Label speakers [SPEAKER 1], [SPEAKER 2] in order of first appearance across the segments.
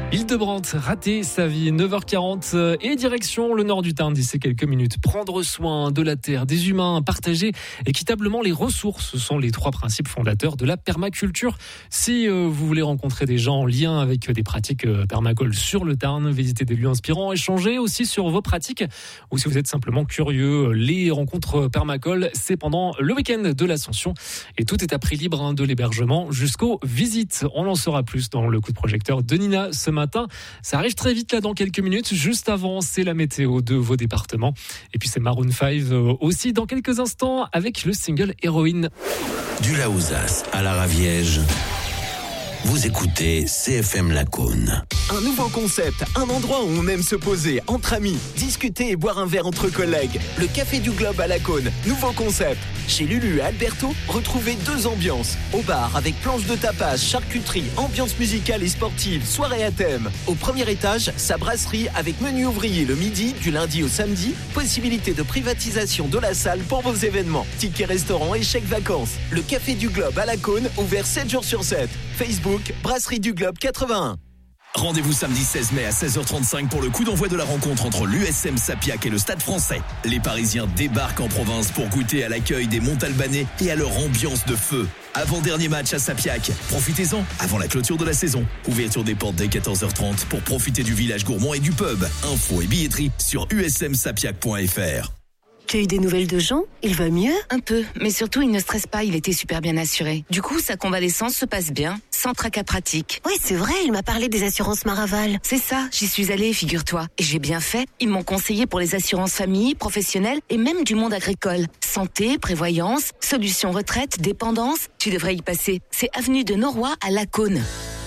[SPEAKER 1] Île-de-Brandt, rater sa vie, 9h40 et direction le nord du Tarn d'ici quelques minutes. Prendre soin de la terre, des humains, partager équitablement les ressources. Ce sont les 3 principes fondateurs de la permaculture. Si vous voulez rencontrer des gens en lien avec des pratiques permacoles sur le Tarn, visiter des lieux inspirants, échanger aussi sur vos pratiques. Ou si vous êtes simplement curieux, les rencontres permacoles, c'est pendant le week-end de l'Ascension. Et tout est à prix libre de l'hébergement jusqu'aux visites. On en saura plus dans le coup de projecteur de Nina ce matin. Ça arrive très vite là dans quelques minutes. Juste avant, c'est la météo de vos départements. Et puis c'est Maroon 5 aussi dans quelques instants avec le single Héroïne.
[SPEAKER 2] Du Laouzas à la Raviège. Vous écoutez CFM Lacaune.
[SPEAKER 3] Un nouveau concept, un endroit où on aime se poser entre amis, discuter et boire un verre entre collègues. Le Café du Globe à Lacaune, nouveau concept. Chez Lulu et Alberto, retrouvez 2 ambiances. Au bar avec planche de tapas, charcuterie, ambiance musicale et sportive, soirée à thème. Au premier étage, sa brasserie avec menu ouvrier le midi, du lundi au samedi. Possibilité de privatisation de la salle pour vos événements. Tickets restaurant et chèques vacances. Le Café du Globe à Lacaune, ouvert 7 jours sur 7. Facebook, Brasserie du Globe 81.
[SPEAKER 4] Rendez-vous samedi 16 mai à 16h35 pour le coup d'envoi de la rencontre entre l'USM Sapiac et le Stade Français. Les Parisiens débarquent en province pour goûter à l'accueil des Montalbanais et à leur ambiance de feu. Avant-dernier match à Sapiac. Profitez-en avant la clôture de la saison. Ouverture des portes dès 14h30 pour profiter du village gourmand et du pub. Infos et billetterie sur usmsapiac.fr.
[SPEAKER 5] Tu as eu des nouvelles de Jean ? Il va mieux ? Un peu, mais surtout il ne stresse pas, il était super bien assuré. Du coup, sa convalescence se passe bien, sans tracas pratiques.
[SPEAKER 6] Oui, c'est vrai, il m'a parlé des assurances Maraval.
[SPEAKER 5] C'est ça, j'y suis allée, figure-toi. Et j'ai bien fait, ils m'ont conseillé pour les assurances famille, professionnelles et même du monde agricole. Santé, prévoyance, solutions retraite, dépendance, tu devrais y passer. C'est avenue de Noroy à Lacaune.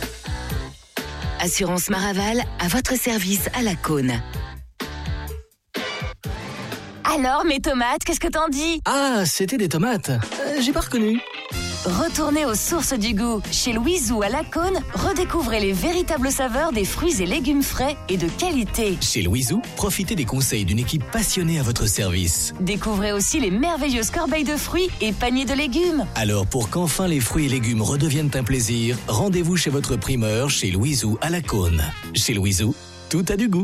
[SPEAKER 5] Assurance Maraval, à votre service à Lacaune.
[SPEAKER 7] Alors, mes tomates, qu'est-ce que t'en dis ?
[SPEAKER 8] Ah, c'était des tomates. J'ai pas reconnu.
[SPEAKER 7] Retournez aux sources du goût. Chez Louiseau à Lacaune, redécouvrez les véritables saveurs des fruits et légumes frais et de qualité.
[SPEAKER 8] Chez Louiseau, profitez des conseils d'une équipe passionnée à votre service.
[SPEAKER 7] Découvrez aussi les merveilleuses corbeilles de fruits et paniers de légumes.
[SPEAKER 8] Alors, pour qu'enfin les fruits et légumes redeviennent un plaisir, rendez-vous chez votre primeur chez Louiseau à Lacaune. Chez Louiseau, tout a du goût.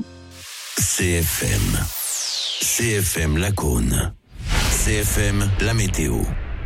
[SPEAKER 2] CFM Lacaune. CFM la météo.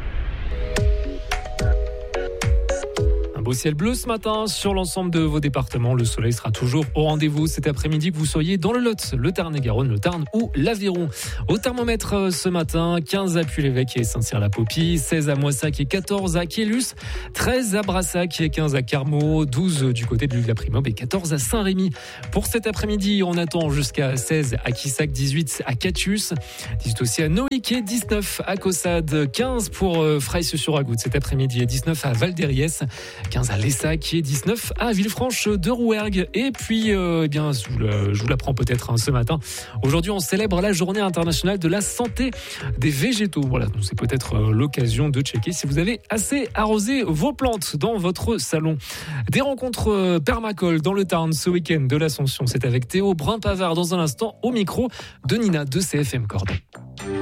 [SPEAKER 1] Un beau ciel bleu ce matin sur l'ensemble de vos départements. Le soleil sera toujours au rendez-vous cet après-midi, que vous soyez dans le Lot, le Tarn-et-Garonne, le Tarn ou l'Aveyron. Au thermomètre ce matin, 15 à Puy-l'Évêque et Saint-Cyr-la-Popie, 16 à Moissac et 14 à Quélus, 13 à Brassac et 15 à Carmaux, 12 du côté de l'Ugle-la-Primaube et 14 à Saint-Rémy. Pour cet après-midi, on attend jusqu'à 16 à Quissac, 18 à Catius, 18 aussi à Noïque et 19 à Caussade, 15 pour Fraisse-sur-Agoude cet après-midi et 19 à Val-d'Eriès, 15 à Lessac et 19 à Villefranche de Rouergue. Et puis, je vous l'apprends peut-être ce matin. Aujourd'hui, on célèbre la journée internationale de la santé des végétaux. Voilà, donc c'est peut-être l'occasion de checker si vous avez assez arrosé vos plantes dans votre salon. Des rencontres permacoles dans le Tarn ce week-end de l'Ascension. C'est avec Théo Brun-Pavard dans un instant au micro de Nina de CFM Cordes.